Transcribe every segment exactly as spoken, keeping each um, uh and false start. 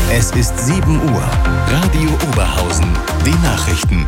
Es ist sieben Uhr. Radio Oberhausen. Die Nachrichten.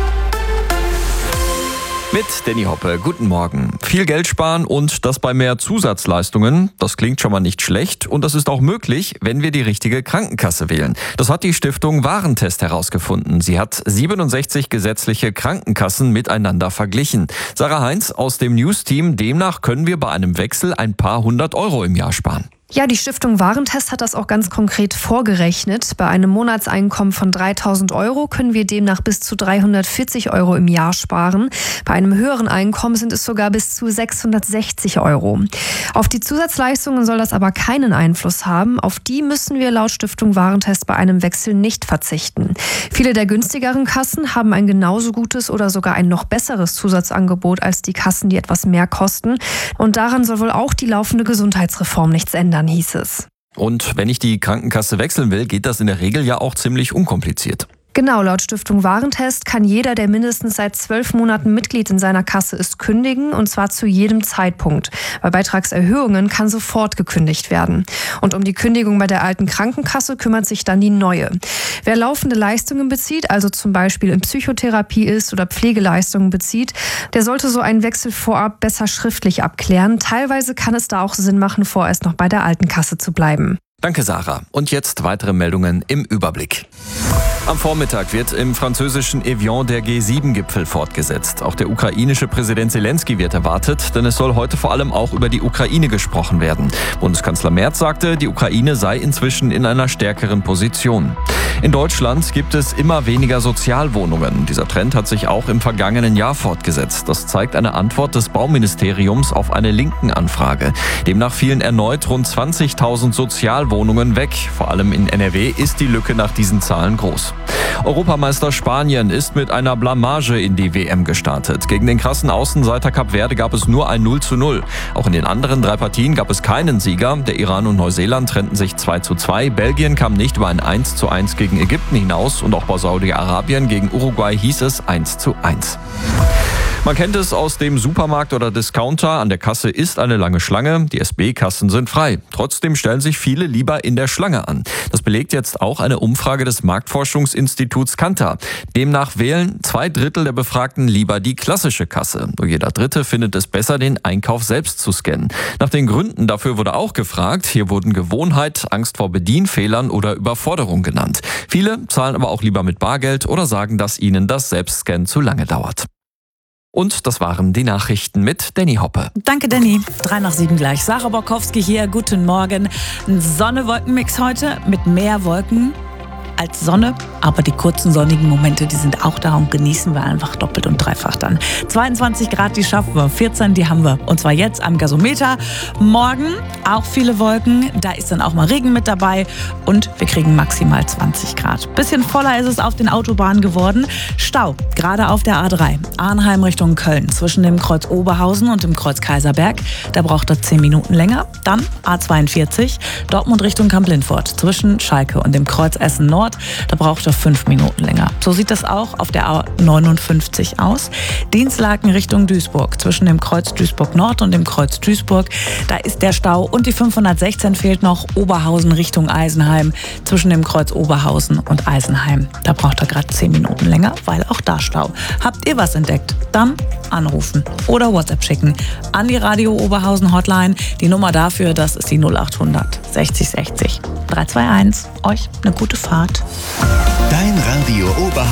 Mit Danny Hoppe, guten Morgen. Viel Geld sparen und das bei mehr Zusatzleistungen, das klingt schon mal nicht schlecht. Und das ist auch möglich, wenn wir die richtige Krankenkasse wählen. Das hat die Stiftung Warentest herausgefunden. Sie hat siebenundsechzig gesetzliche Krankenkassen miteinander verglichen. Sarah Heinz aus dem News-Team, demnach können wir bei einem Wechsel ein paar hundert Euro im Jahr sparen. Ja, die Stiftung Warentest hat das auch ganz konkret vorgerechnet. Bei einem Monatseinkommen von dreitausend Euro können wir demnach bis zu dreihundertvierzig Euro im Jahr sparen. Bei einem höheren Einkommen sind es sogar bis zu sechshundertsechzig Euro. Auf die Zusatzleistungen soll das aber keinen Einfluss haben. Auf die müssen wir laut Stiftung Warentest bei einem Wechsel nicht verzichten. Viele der günstigeren Kassen haben ein genauso gutes oder sogar ein noch besseres Zusatzangebot als die Kassen, die etwas mehr kosten. Und daran soll wohl auch die laufende Gesundheitsreform nichts ändern, hieß es. Und wenn ich die Krankenkasse wechseln will, geht das in der Regel ja auch ziemlich unkompliziert. Genau, laut Stiftung Warentest kann jeder, der mindestens seit zwölf Monaten Mitglied in seiner Kasse ist, kündigen, und zwar zu jedem Zeitpunkt. Bei Beitragserhöhungen kann sofort gekündigt werden. Und um die Kündigung bei der alten Krankenkasse kümmert sich dann die neue. Wer laufende Leistungen bezieht, also zum Beispiel in Psychotherapie ist oder Pflegeleistungen bezieht, der sollte so einen Wechsel vorab besser schriftlich abklären. Teilweise kann es da auch Sinn machen, vorerst noch bei der alten Kasse zu bleiben. Danke, Sarah. Und jetzt weitere Meldungen im Überblick. Am Vormittag wird im französischen Evian der G sieben Gipfel fortgesetzt. Auch der ukrainische Präsident Zelensky wird erwartet, denn es soll heute vor allem auch über die Ukraine gesprochen werden. Bundeskanzler Merz sagte, die Ukraine sei inzwischen in einer stärkeren Position. In Deutschland gibt es immer weniger Sozialwohnungen. Dieser Trend hat sich auch im vergangenen Jahr fortgesetzt. Das zeigt eine Antwort des Bauministeriums auf eine Linken-Anfrage. Demnach fielen erneut rund zwanzigtausend Sozialwohnungen weg. Vor allem in N R W ist die Lücke nach diesen Zahlen groß. Europameister Spanien ist mit einer Blamage in die W M gestartet. Gegen den krassen Außenseiter Kap Verde gab es nur ein null zu null. Auch in den anderen drei Partien gab es keinen Sieger. Der Iran und Neuseeland trennten sich zwei zu zwei. Belgien kam nicht über ein eins zu eins gegen Ägypten hinaus. Und auch bei Saudi-Arabien gegen Uruguay hieß es eins zu eins. Man kennt es aus dem Supermarkt oder Discounter. An der Kasse ist eine lange Schlange. Die S B-Kassen sind frei. Trotzdem stellen sich viele lieber in der Schlange an. Das belegt jetzt auch eine Umfrage des Marktforschungsinstituts Kantar. Demnach wählen zwei Drittel der Befragten lieber die klassische Kasse. Nur jeder Dritte findet es besser, den Einkauf selbst zu scannen. Nach den Gründen dafür wurde auch gefragt. Hier wurden Gewohnheit, Angst vor Bedienfehlern oder Überforderung genannt. Viele zahlen aber auch lieber mit Bargeld oder sagen, dass ihnen das Selbstscannen zu lange dauert. Und das waren die Nachrichten mit Danny Hoppe. Danke, Danny. Drei nach sieben gleich. Sarah Borkowski hier. Guten Morgen. Ein Sonne-Wolken-Mix heute mit mehr Wolken als Sonne, aber die kurzen sonnigen Momente, die sind auch da und genießen wir einfach doppelt und dreifach dann. zweiundzwanzig Grad, die schaffen wir, vierzehn, die haben wir. Und zwar jetzt am Gasometer. Morgen auch viele Wolken, da ist dann auch mal Regen mit dabei und wir kriegen maximal zwanzig Grad. Bisschen voller ist es auf den Autobahnen geworden. Stau, gerade auf der A drei, Arnheim Richtung Köln, zwischen dem Kreuz Oberhausen und dem Kreuz Kaiserberg. Da braucht er zehn Minuten länger. Dann A zweiundvierzig, Dortmund Richtung Kamp-Lindfort, zwischen Schalke und dem Kreuz Essen Nord. Da braucht er fünf Minuten länger. So sieht das auch auf der A neunundfünfzig aus. Dienstlaken Richtung Duisburg, zwischen dem Kreuz Duisburg Nord und dem Kreuz Duisburg. Da ist der Stau und die fünfhundertsechzehn fehlt noch. Oberhausen Richtung Eisenheim, zwischen dem Kreuz Oberhausen und Eisenheim. Da braucht er gerade zehn Minuten länger, weil auch da Stau. Habt ihr was entdeckt? Dann anrufen oder WhatsApp schicken an die Radio Oberhausen Hotline. Die Nummer dafür, das ist die null achthundert sechzig sechzig drei zwei eins. Euch eine gute Fahrt. Dein Radio Oberhausen.